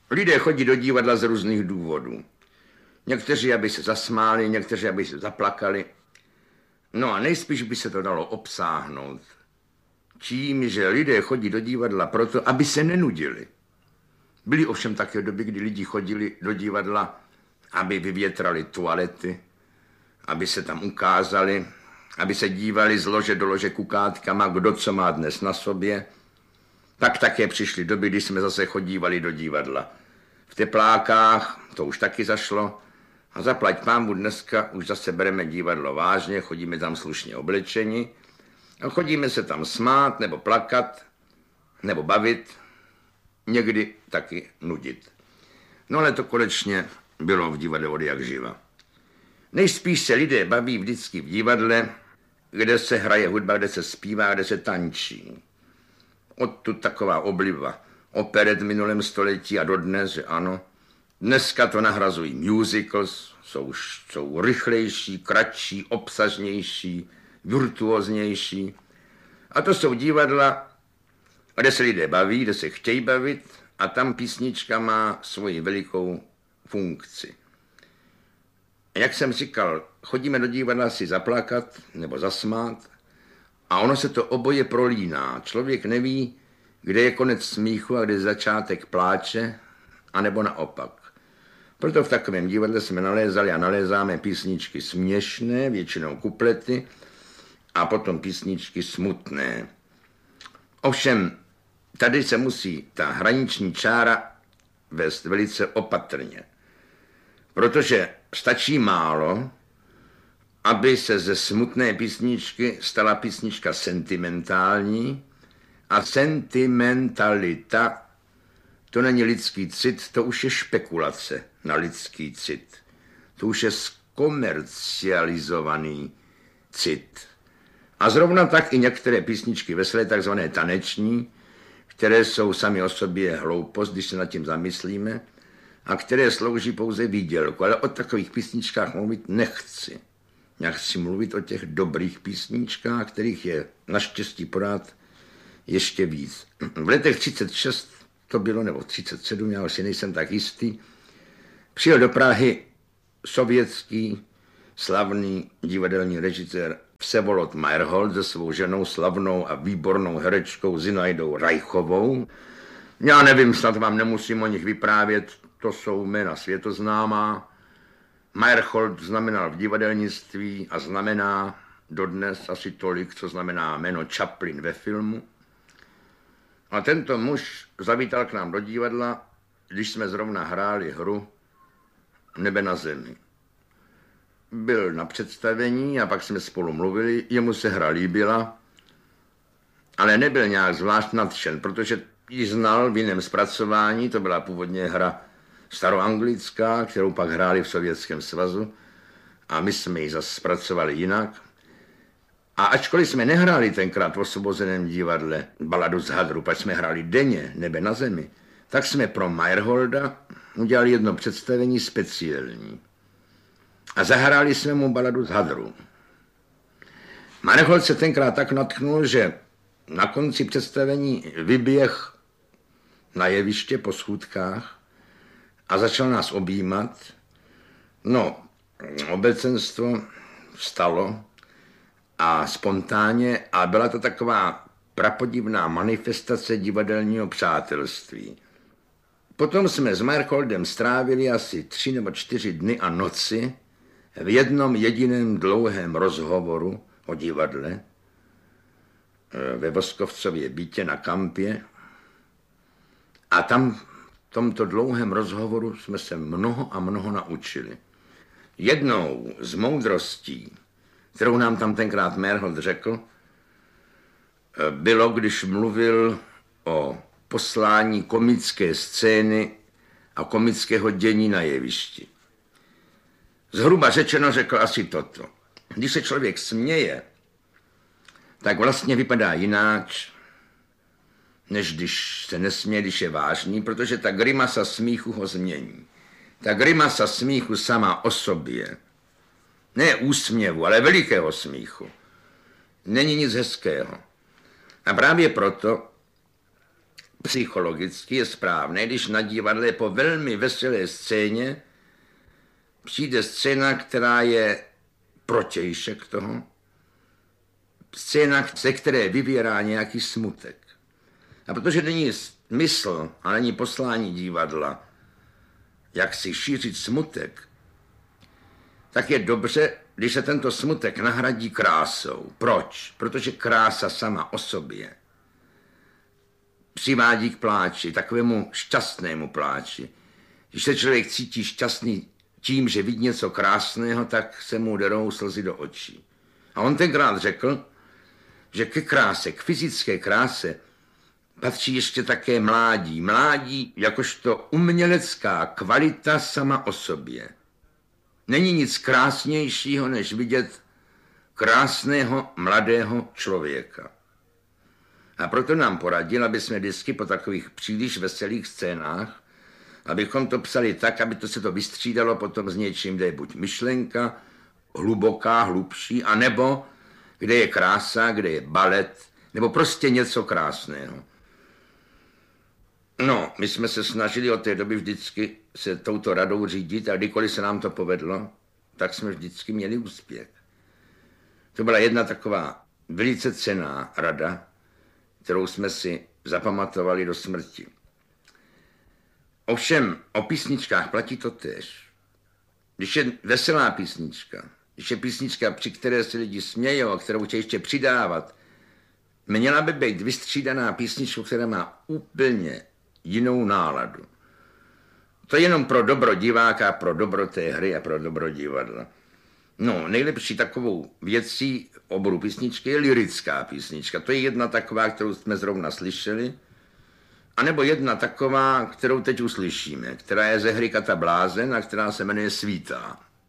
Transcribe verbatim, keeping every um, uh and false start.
Lidé chodí do divadla z různých důvodů. Někteří, aby se zasmáli, někteří, aby se zaplakali. No a nejspíš by se to dalo obsáhnout tím, že lidé chodí do divadla proto, aby se nenudili. Byly ovšem také doby, kdy lidi chodili do divadla, aby vyvětrali toalety, aby se tam ukázali, aby se dívali z lože do lože kukátkama, kdo co má dnes na sobě. Pak také přišly doby, kdy jsme zase chodívali do divadla. V teplákách, to už taky zašlo, a zaplať pámu, dneska už zase bereme divadlo vážně, chodíme tam slušně oblečeni a chodíme se tam smát nebo plakat, nebo bavit, někdy taky nudit. No ale to konečně bylo v divadle od jak živa. Nejspíš se lidé baví vždycky v divadle, kde se hraje hudba, kde se zpívá, kde se tančí. Odtud taková obliba operet v minulém století a dodnes, že ano. Dneska to nahrazují musicals, jsou, jsou rychlejší, kratší, obsažnější, virtuóznější. A to jsou divadla, kde se lidé baví, kde se chtějí bavit a tam písnička má svoji velikou funkci. Jak jsem říkal, chodíme do divadla si zaplakat nebo zasmát a ono se to oboje prolíná. Člověk neví, kde je konec smíchu a kde je začátek pláče, anebo naopak. Proto v takovém divadle jsme nalézali a nalézáme písničky směšné, většinou kuplety, a potom písničky smutné. Ovšem, tady se musí ta hraniční čára vést velice opatrně. Protože stačí málo, aby se ze smutné písničky stala písnička sentimentální, a sentimentalita to není lidský cit, to už je špekulace na lidský cit. To už je zkomercializovaný cit. A zrovna tak i některé písničky veselé, takzvané taneční, které jsou sami o sobě hloupost, když se nad tím zamyslíme, a které slouží pouze výdělku. Ale o takových písničkách mluvit nechci. Já chci mluvit o těch dobrých písničkách, kterých je naštěstí pořád ještě víc. V letech třicet šest to bylo, nebo třicet sedm, já už si nejsem tak jistý, přijel do Prahy sovětský slavný divadelní režisér Vsevolod Meyerhold se svou ženou slavnou a výbornou herečkou Zinaidou Reichovou. Já nevím, snad vám nemusím o nich vyprávět, to jsou jména světoznámá. Meyerhold znamenal v divadelnictví a znamená dodnes asi tolik, co znamená jméno Chaplin ve filmu. A tento muž zavítal k nám do divadla, když jsme zrovna hráli hru Nebe na zemi. Byl na představení a pak jsme spolu mluvili, jemu se hra líbila, ale nebyl nějak zvlášť nadšen, protože ji znal v jiném zpracování, to byla původně hra staroanglická, kterou pak hráli v Sovětském svazu a my jsme ji zase zpracovali jinak. A ačkoliv jsme nehráli tenkrát v Osvobozeném divadle baladu z hadru, pak jsme hráli denně Nebe na zemi, tak jsme pro Meyerholda udělali jedno představení speciální. A zahráli jsme mu baladu z hadru. Meyerhold se tenkrát tak natchnul, že na konci představení vyběh na jeviště po schůdkách a začal nás objímat. No, obecenstvo vstalo a spontánně, a byla to taková prapodivná manifestace divadelního přátelství. Potom jsme s Meyerholdem strávili asi tři nebo čtyři dny a noci v jednom jediném dlouhém rozhovoru o divadle ve Voskovcově bytě na Kampě. A tam v tomto dlouhém rozhovoru jsme se mnoho a mnoho naučili. Jednou z moudrostí, kterou nám tam tenkrát Meyerhold řekl, bylo, když mluvil o poslání komické scény a komického dění na jevišti. Zhruba řečeno řekl asi toto. Když se člověk směje, tak vlastně vypadá jináč, než když se nesměje, když je vážný, protože ta grimasa smíchu ho změní. Ta grimasa smíchu sama o sobě, ne úsměvu, ale velikého smíchu, není nic hezkého. A právě proto psychologicky je správné, když na divadle po velmi veselé scéně přijde scéna, která je protějšek toho, scéna, ze které vyvírá nějaký smutek. A protože není smysl a není poslání divadla, jak si šířit smutek, tak je dobře, když se tento smutek nahradí krásou. Proč? Protože krása sama o sobě přivádí k pláči, takovému šťastnému pláči. Když se člověk cítí šťastný tím, že vidí něco krásného, tak se mu derou slzy do očí. A on tenkrát řekl, že ke kráse, k fyzické kráse, patří ještě také mládí. Mládí jakožto umělecká kvalita sama o sobě. Není nic krásnějšího, než vidět krásného mladého člověka. A proto nám poradil, aby jsme vždycky po takových příliš veselých scénách, abychom to psali tak, aby to se to vystřídalo potom s něčím, kde je buď myšlenka, hluboká, hlubší, anebo kde je krása, kde je balet, nebo prostě něco krásného. No, my jsme se snažili od té doby vždycky se touto radou řídit a kdykoliv se nám to povedlo, tak jsme vždycky měli úspěch. To byla jedna taková velice cenná rada, kterou jsme si zapamatovali do smrti. Ovšem o písničkách platí to též. Když je veselá písnička, když je písnička, při které se lidi smějou a kterou chtějí ještě přidávat, měla by být vystřídaná písničku, která má úplně jinou náladu. To je jenom pro dobro diváka, pro dobro té hry a pro dobro divadla. No, nejlepší takovou věcí oboru písničky je lyrická písnička. To je jedna taková, kterou jsme zrovna slyšeli, anebo jedna taková, kterou teď uslyšíme, která je ze hry Kata Blázen a která se jmenuje Svítá.